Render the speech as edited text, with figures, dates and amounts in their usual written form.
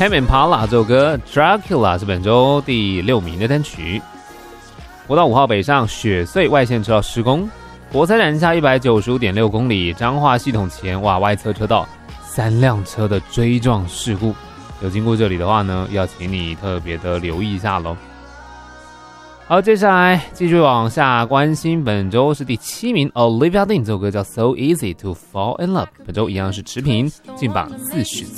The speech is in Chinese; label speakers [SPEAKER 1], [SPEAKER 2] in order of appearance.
[SPEAKER 1] Tame Impala 这首歌 Dracula 是本周第6名的单曲。国道5号北上雪隧外线车道施工，国三南下 195.6 公里，彰化系统前外侧车道3辆车的追撞事故，有经过这里的话呢，要请你特别的留意一下咯。好，接下来继续往下关心，本周是第7名 Olivia Dean 这首歌叫 So Easy to Fall in Love， 本周一样是持平，进榜44